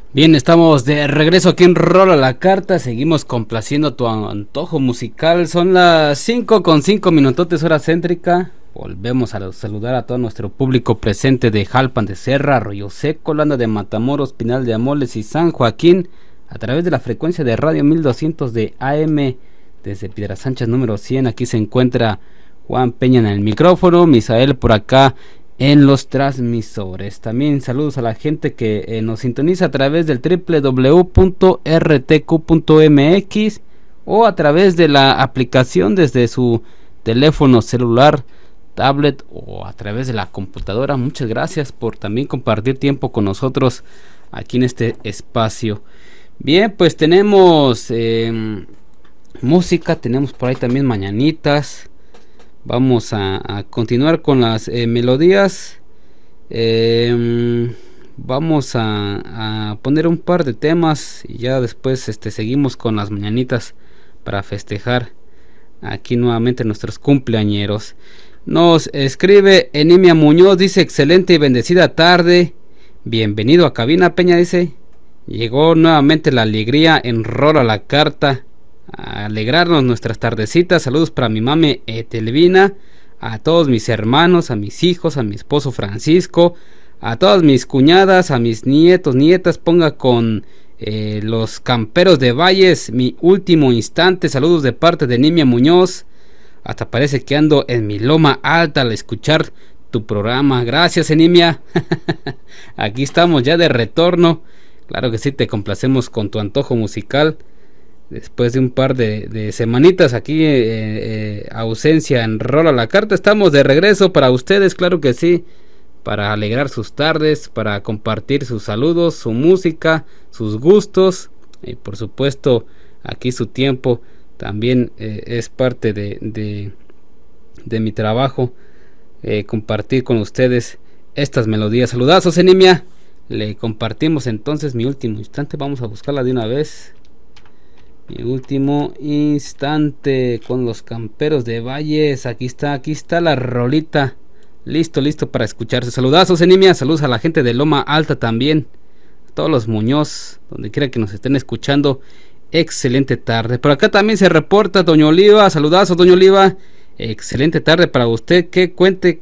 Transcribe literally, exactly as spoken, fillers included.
Bien, estamos de regreso aquí en Rola la Carta. Seguimos complaciendo tu antojo musical. Son las cinco con cinco minutotes hora céntrica. Volvemos a saludar a todo nuestro público presente de Jalpan de Serra, Arroyo Seco, Landa de Matamoros, Pinal de Amoles y San Joaquín, a través de la frecuencia de radio mil doscientos de A M desde Piedra Sánchez número cien. Aquí se encuentra Juan Peña en el micrófono, Misael por acá en los transmisores. También saludos a la gente que eh, nos sintoniza a través del doble u doble u doble u punto r t q punto m x o a través de la aplicación desde su teléfono celular, tablet o a través de la computadora. Muchas gracias por también compartir tiempo con nosotros aquí en este espacio. Bien, pues tenemos eh, música, tenemos por ahí también mañanitas. Vamos a, a continuar con las eh, melodías. Eh, vamos a, a poner un par de temas y ya después este, seguimos con las mañanitas para festejar aquí nuevamente nuestros cumpleañeros. Nos escribe Enimia Muñoz, dice: excelente y bendecida tarde. Bienvenido a cabina, Peña, dice. Llegó nuevamente la alegría en Rola la Carta. A alegrarnos nuestras tardecitas. Saludos para mi mame Etelvina, a todos mis hermanos, a mis hijos, a mi esposo Francisco, a todas mis cuñadas, a mis nietos, nietas. Ponga con eh, los camperos de Valles mi último instante. Saludos de parte de Nimia Muñoz. Hasta parece que ando en mi loma alta al escuchar tu programa. Gracias, Enimia. Aquí estamos ya de retorno. Claro que sí, te complacemos con tu antojo musical. Después de un par de, de semanitas aquí, eh, eh, ausencia en Rola la Carta, estamos de regreso para ustedes, claro que sí, para alegrar sus tardes, para compartir sus saludos, su música, sus gustos y por supuesto aquí su tiempo también eh, es parte de, de, de mi trabajo, eh, compartir con ustedes estas melodías. Saludazos, Enimia. Le compartimos entonces mi último instante, vamos a buscarla de una vez. Mi último instante con los camperos de Valles. Aquí está, aquí está la rolita. Listo, listo para escucharse. Saludazos, Enimia. Saludos a la gente de Loma Alta también. A todos los Muñoz, donde quiera que nos estén escuchando. Excelente tarde. Por acá también se reporta Doña Oliva. Saludazos, Doña Oliva. Excelente tarde para usted. Que cuente